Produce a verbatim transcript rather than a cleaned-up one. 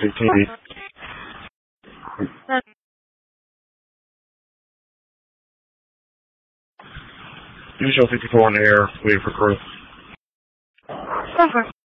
C T V. Usual fifty-four on the air, waiting for crew.